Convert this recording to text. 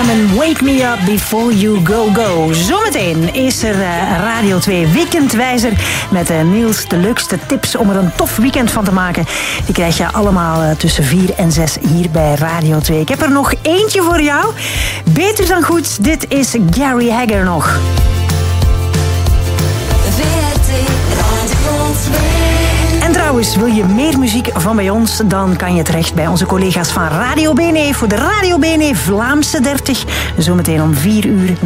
Simon, Wake Me Up Before You Go Go. Zometeen is er Radio 2 Weekendwijzer met Niels de leukste tips om er een tof weekend van te maken. Die krijg je allemaal tussen 4 en 6 hier bij Radio 2. Ik heb er nog eentje voor jou. Beter dan goed, dit is Gary Hagger nog. En trouwens, wil je meer muziek van bij ons, dan kan je terecht bij onze collega's van Radio BNE voor de Radio BNE Vlaamse 30. Zometeen om 4 uur